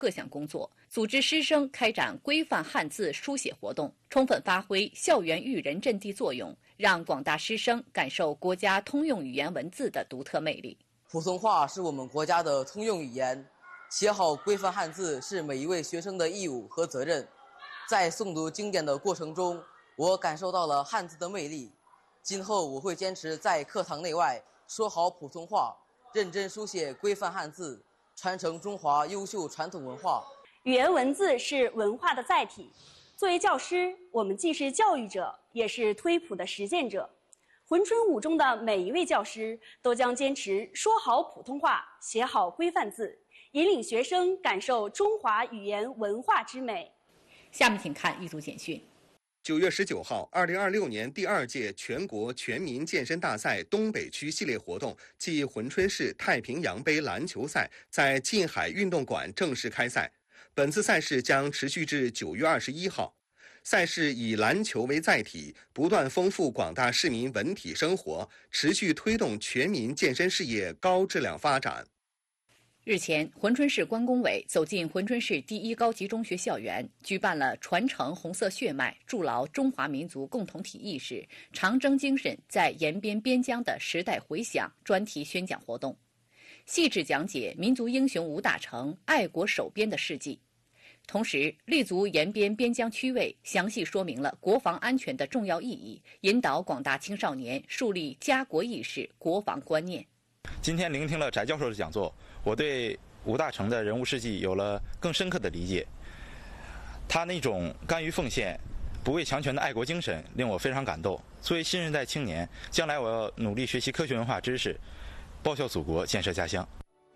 各项工作，组织师生开展规范汉字书写活动，充分发挥校园育人阵地作用，让广大师生感受国家通用语言文字的独特魅力。 普通话是我们国家的通用语言，写好规范汉字是每一位学生的义务和责任。在诵读经典的过程中，我感受到了汉字的魅力。今后我会坚持在课堂内外说好普通话，认真书写规范汉字，传承中华优秀传统文化。 语言文字是文化的载体，作为教师，我们既是教育者，也是推普的实践者。珲春5中的每一位教师都将坚持说好普通话，写好规范字，引领学生感受中华语言文化之美。 下面请看一组简讯。 9月19号，2026年第2届全国全民健身大赛东北区系列活动暨珲春市太平洋杯篮球赛在近海运动馆正式开赛。本次赛事将持续至9月21号。赛事以篮球为载体，不断丰富广大市民文体生活，持续推动全民健身事业高质量发展。 日前，珲春市关工委走进珲春市第1高级中学校园，举办了传承红色血脉、筑牢中华民族共同体意识、长征精神在延边边疆的时代回响专题宣讲活动，细致讲解民族英雄吴大成爱国守边的事迹。同时，立足延边边疆区位，详细说明了国防安全的重要意义，引导广大青少年树立家国意识、国防观念。 今天聆听了翟教授的讲座，我对吴大成的人物事迹有了更深刻的理解。他那种甘于奉献、不畏强权的爱国精神令我非常感动。作为新时代青年，将来我要努力学习科学文化知识，报效祖国，建设家乡。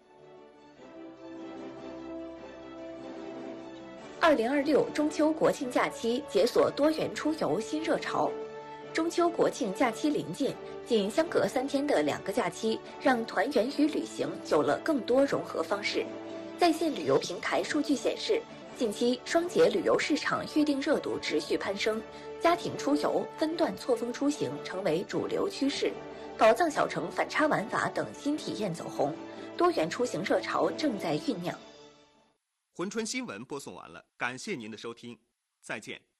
2026中秋国庆假期解锁多元出游新热潮。中秋国庆假期临近，仅相隔3天的2个假期，让团圆与旅行有了更多融合方式。在线旅游平台数据显示，近期双节旅游市场预订热度持续攀升，家庭出游、分段错峰出行成为主流趋势，宝藏小城反差玩法等新体验走红，多元出行热潮正在酝酿。 珲春新闻播送完了，感谢您的收听，再见。